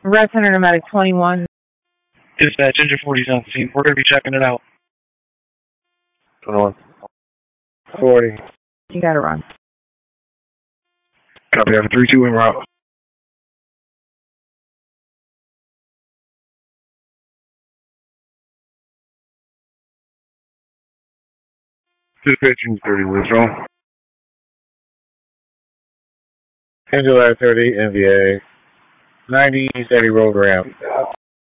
Red Center Nomadic 21. Dispatch, Ginger 40's on scene. We're going to be checking it out. 21. 40. You gotta run. Copy that. 3-2 en route. Dispatch, Ginger 30, withdraw. Angela 30, NVA. 90 steady road ramp.